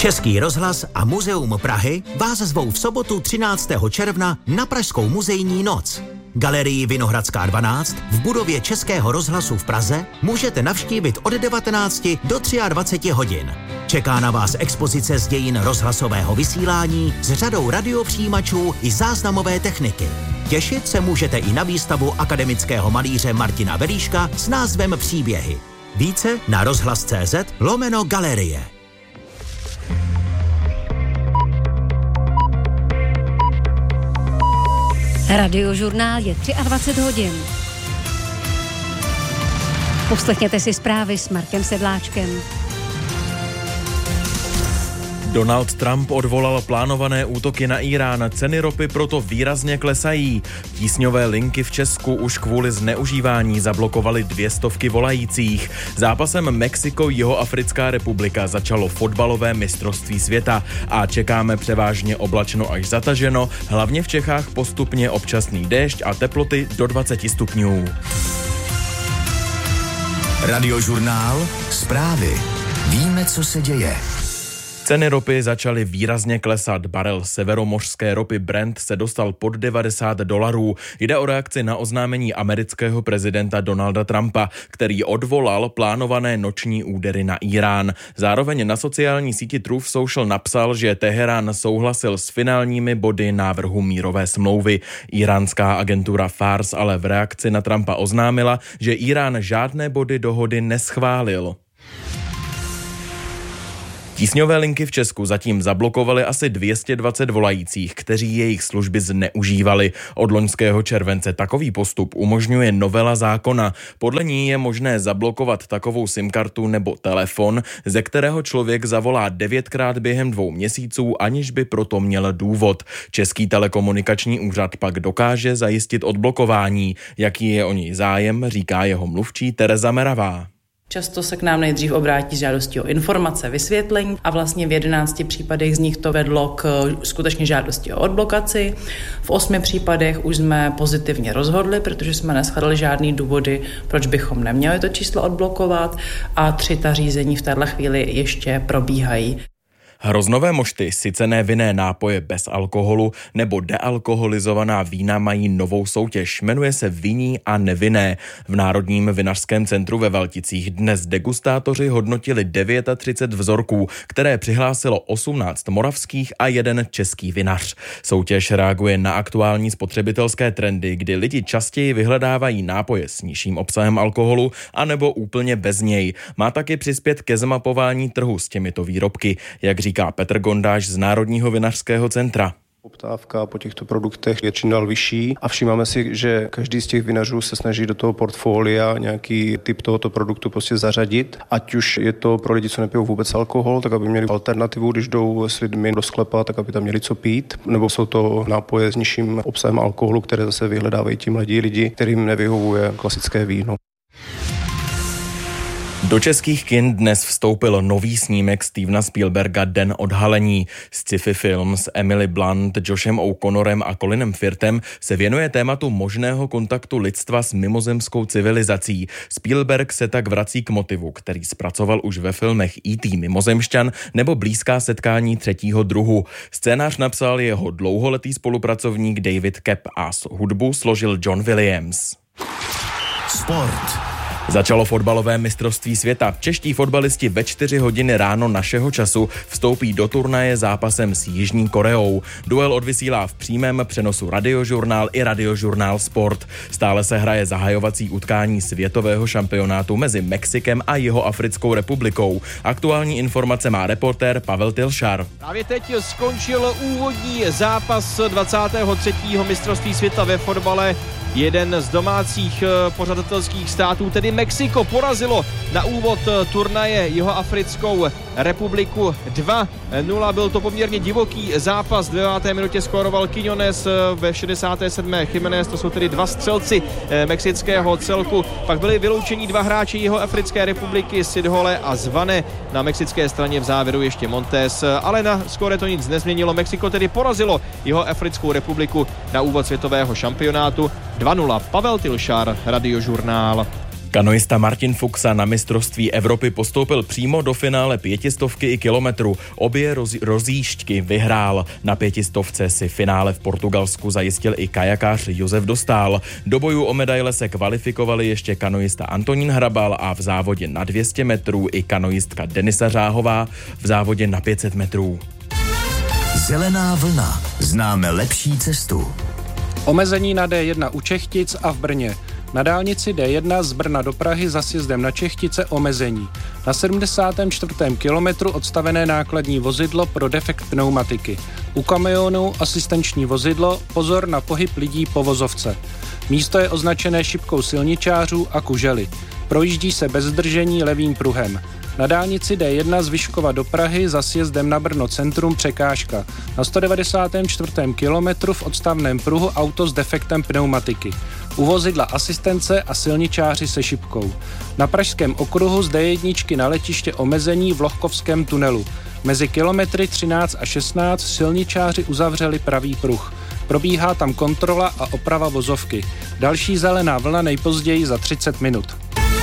Český rozhlas a Muzeum Prahy vás zvou v sobotu 13. června na Pražskou muzejní noc. Galerii Vinohradská 12 v budově Českého rozhlasu v Praze můžete navštívit od 19 do 23 hodin. Čeká na vás expozice z dějin rozhlasového vysílání s řadou radiopřijímačů i záznamové techniky. Těšit se můžete i na výstavu akademického malíře Martina Velíška s názvem Příběhy. Více na rozhlas.cz/galerie. Radiožurnál je 23 hodin. Poslechněte si zprávy s Markem Sedláčkem. Donald Trump odvolal plánované útoky na Irán, ceny ropy proto výrazně klesají. Tísňové linky v Česku už kvůli zneužívání zablokovaly 200 volajících. Zápasem Mexiko-Jihoafrická republika začalo fotbalové mistrovství světa a čekáme převážně oblačno až zataženo, hlavně v Čechách postupně občasný déšť a teploty do 20 stupňů. Radiožurnál, zprávy. Víme, co se děje. Ceny ropy začaly výrazně klesat. Barel severomořské ropy Brent se dostal pod $90. Jde o reakci na oznámení amerického prezidenta Donalda Trumpa, který odvolal plánované noční údery na Irán. Zároveň na sociální síti Truth Social napsal, že Teherán souhlasil s finálními body návrhu mírové smlouvy. Iránská agentura Fars ale v reakci na Trumpa oznámila, že Irán žádné body dohody neschválil. Tísňové linky v Česku zatím zablokovaly asi 220 volajících, kteří jejich služby zneužívali. Od loňského července takový postup umožňuje novela zákona. Podle ní je možné zablokovat takovou SIM-kartu nebo telefon, ze kterého člověk zavolá 9krát během 2 měsíců, aniž by proto měl důvod. Český telekomunikační úřad pak dokáže zajistit odblokování. Jaký je o něj zájem, říká jeho mluvčí Tereza Meravá. Často se k nám nejdřív obrátí s žádostí o informace, vysvětlení a vlastně v 11 případech z nich to vedlo k skutečně žádosti o odblokaci. V 8 případech už jsme pozitivně rozhodli, protože jsme neschledali žádný důvody, proč bychom neměli to číslo odblokovat, a 3 ta řízení v této chvíli ještě probíhají. Hroznové mošty, sycené vinné nápoje bez alkoholu nebo dealkoholizovaná vína mají novou soutěž. Jmenuje se Vinní a nevinné. V Národním vinařském centru ve Valticích dnes degustátoři hodnotili 39 vzorků, které přihlásilo 18 moravských a 1 český vinař. Soutěž reaguje na aktuální spotřebitelské trendy, kdy lidi častěji vyhledávají nápoje s nižším obsahem alkoholu anebo úplně bez něj. Má taky přispět ke zmapování trhu s těmito výrobky, jak říká Petr Gondáš z Národního vinařského centra. Poptávka po těchto produktech je čím dál vyšší a všímáme si, že každý z těch vinařů se snaží do toho portfolia nějaký typ tohoto produktu prostě zařadit. Ať už je to pro lidi, co nepijou vůbec alkohol, tak aby měli alternativu, když jdou s lidmi do sklepa, tak aby tam měli co pít. Nebo jsou to nápoje s nižším obsahem alkoholu, které zase vyhledávají ti mladí lidi, kterým nevyhovuje klasické víno. Do českých kin dnes vstoupil nový snímek Stevena Spielberga Den odhalení. Sci-fi film s Emily Blunt, Joshem O'Connorem a Colinem Firthem se věnuje tématu možného kontaktu lidstva s mimozemskou civilizací. Spielberg se tak vrací k motivu, který zpracoval už ve filmech E.T. mimozemšťan nebo Blízká setkání 3. druhu. Scénář napsal jeho dlouholetý spolupracovník David Koepp a hudbu složil John Williams. Sport. Začalo fotbalové mistrovství světa. Čeští fotbalisti ve 4 hodiny ráno našeho času vstoupí do turnaje zápasem s Jižní Koreou. Duel odvysílá v přímém přenosu Radiožurnál i Radiožurnál Sport. Stále se hraje zahajovací utkání světového šampionátu mezi Mexikem a Jihoafrickou republikou. Aktuální informace má reportér Pavel Tilšar. Právě teď skončil úvodní zápas 23. mistrovství světa ve fotbale. Jeden z domácích pořadatelských států, tedy Mexiko, porazilo na úvod turnaje Jihoafrickou republiku 2-0. Byl to poměrně divoký zápas. V 9. minutě skóroval Quiñones, ve 67. Jiménez, to jsou tedy 2 střelci mexického celku. Pak byli vyloučeni 2 hráči Jihoafrické republiky, Sidhole a Zvane. Na mexické straně v závěru ještě Montes, ale na skóre to nic nezměnilo. Mexiko tedy porazilo Jihoafrickou republiku na úvod světového šampionátu 2-0. Pavel Tilšar, Radiožurnál. Kanoista Martin Fuxa na mistrovství Evropy postoupil přímo do finále 500 i kilometru. Obě rozjížďky vyhrál. Na 500 si finále v Portugalsku zajistil i kajakář Josef Dostál. Do bojů o medaile se kvalifikovali ještě kanoista Antonín Hrabal a v závodě na 200 metrů i kanoistka Denisa Řáhová v závodě na 500 metrů. Zelená vlna. Známe lepší cestu. Omezení na D1 u Čechtic a v Brně. Na dálnici D1 z Brna do Prahy za sjezdem na Čechtice omezení. Na 74. kilometru odstavené nákladní vozidlo pro defekt pneumatiky. U kamionu asistenční vozidlo, pozor na pohyb lidí po vozovce. Místo je označené šipkou silničářů a kužely. Projíždí se bez zdržení levým pruhem. Na dálnici D1 z Vyškova do Prahy za sjezdem na Brno centrum překážka. Na 194. kilometru v odstavném pruhu auto s defektem pneumatiky. U vozidla asistence a silničáři se šipkou. Na pražském okruhu z D1 na letiště omezení v Lohkovském tunelu. Mezi kilometry 13 a 16 silničáři uzavřeli pravý pruh. Probíhá tam kontrola a oprava vozovky. Další zelená vlna nejpozději za 30 minut.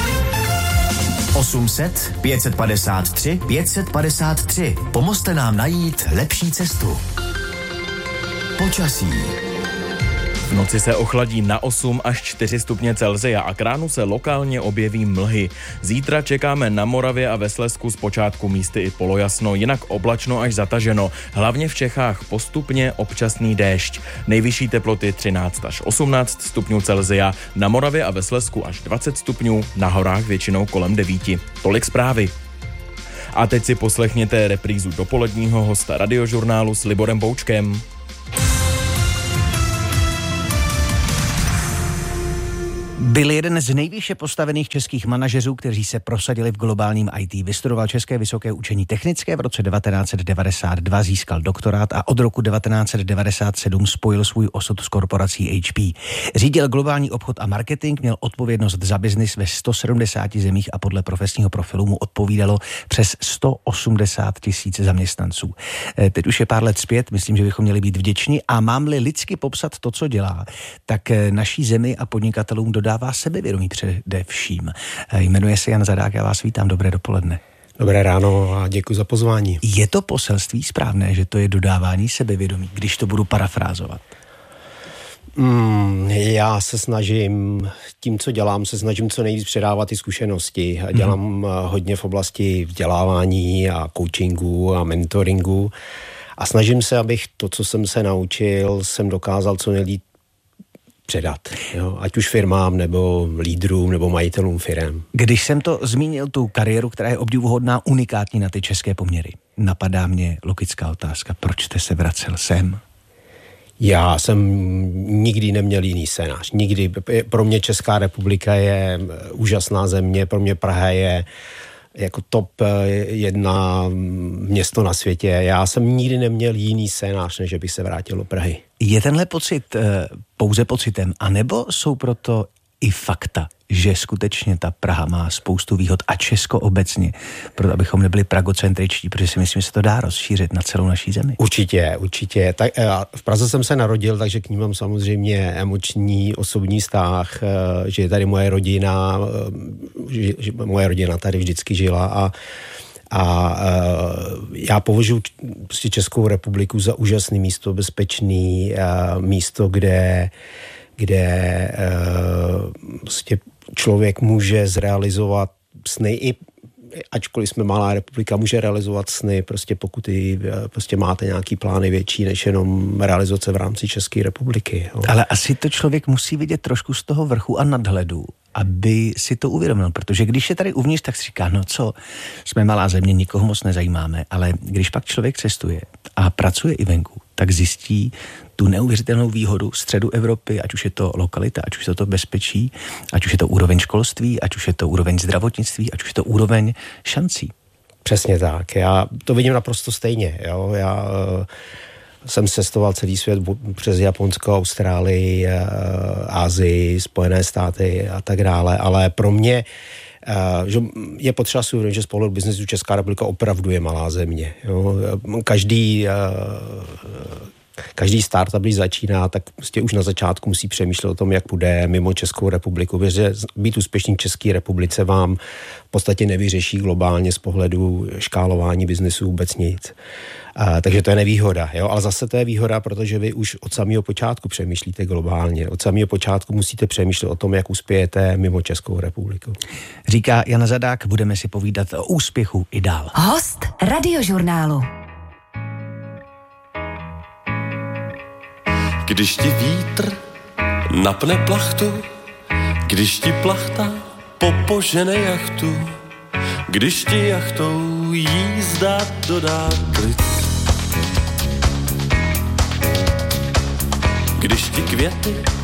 800 553 553. Pomozte nám najít lepší cestu. Počasí. V noci se ochladí na 8 až 4 stupně Celsia a k ránu se lokálně objeví mlhy. Zítra čekáme na Moravě a ve Slezsku zpočátku místy i polojasno, jinak oblačno až zataženo. Hlavně v Čechách postupně občasný déšť. Nejvyšší teploty 13 až 18 stupňů Celsia, na Moravě a ve Slezsku až 20 stupňů, na horách většinou kolem 9. Tolik zprávy. A teď si poslechněte reprízu dopoledního hosta Radiožurnálu s Liborem Boučkem. Byl jeden z nejvýše postavených českých manažerů, kteří se prosadili v globálním IT. Vystudoval České vysoké učení technické, v roce 1992 získal doktorát a od roku 1997 spojil svůj osud s korporací HP. Řídil globální obchod a marketing, měl odpovědnost za biznis ve 170 zemích a podle profesního profilu mu odpovídalo přes 180 000 zaměstnanců. Teď už je pár let zpět, myslím, že bychom měli být vděční a mám-li lidsky popsat to, co dělá, tak naší zemi a podnikatelům dodává sebevědomí především. Jmenuje se Jan Zadák, já vás vítám, dobré dopoledne. Dobré ráno a děkuji za pozvání. Je to poselství správné, že to je dodávání sebevědomí, když to budu parafrázovat? Já se snažím, tím, co dělám, se snažím co nejvíc předávat ty zkušenosti. Dělám hodně v oblasti vzdělávání a coachingu a mentoringu a snažím se, abych to, co jsem se naučil, jsem dokázal co nejlíp předat. Jo? Ať už firmám, nebo lídrům, nebo majitelům firem. Když jsem to zmínil, tu kariéru, která je obdivuhodná, unikátní na ty české poměry, napadá mě logická otázka, proč jste se vracel sem? Já jsem nikdy neměl jiný scénář. Nikdy. Pro mě Česká republika je úžasná země, pro mě Praha je jako top 1 město na světě. Já jsem nikdy neměl jiný scénář, než bych se vrátil do Prahy. Je tenhle pocit pouze pocitem, anebo jsou proto i fakta, že skutečně ta Praha má spoustu výhod a Česko obecně, proto abychom nebyli pragocentričtí, protože si myslím, že se to dá rozšířit na celou naší zemi. Určitě. Tak, v Praze jsem se narodil, takže k ní mám samozřejmě emoční, osobní vztah, že je tady moje rodina, že moje rodina tady vždycky žila a já považuji prostě Českou republiku za úžasné místo, bezpečný místo, kde prostě člověk může zrealizovat sny, i ačkoliv jsme malá republika, může realizovat sny, prostě pokud prostě máte nějaký plány větší, než jenom realizace v rámci České republiky. Jo. Ale asi to člověk musí vidět trošku z toho vrchu a nadhledu, aby si to uvědomil, protože když je tady uvnitř, tak si říká, no co, jsme malá země, nikoho moc nezajímáme, ale když pak člověk cestuje a pracuje i venku, tak zjistí tu neuvěřitelnou výhodu středu Evropy, ať už je to lokalita, ať už je to bezpečí, ať už je to úroveň školství, ať už je to úroveň zdravotnictví, ať už je to úroveň šancí. Přesně tak, já to vidím naprosto stejně, jo, já jsem cestoval celý svět přes Japonsko, Austrálii, Asii, Spojené státy a tak dále, ale pro mě že je potřeba si uvědomit, že z pohledu biznesu Česká republika opravdu je malá země. Jo. každý startup, když začíná, tak prostě už na začátku musí přemýšlet o tom, jak půjde mimo Českou republiku, protože být úspěšný v České republice vám v podstatě nevyřeší globálně z pohledu škálování biznesu vůbec nic. Takže to je nevýhoda, jo? Ale zase to je výhoda, protože vy už od samého počátku přemýšlíte globálně. Od samého počátku musíte přemýšlet o tom, jak uspějete mimo Českou republiku. Říká Jan Zadák, budeme si povídat o úspěchu i dál. Host Radiožurnálu. Když ti vítr napne plachtu, když ti plachta popožene jachtu, když ti jachtou jízda dodá klid, když ti květy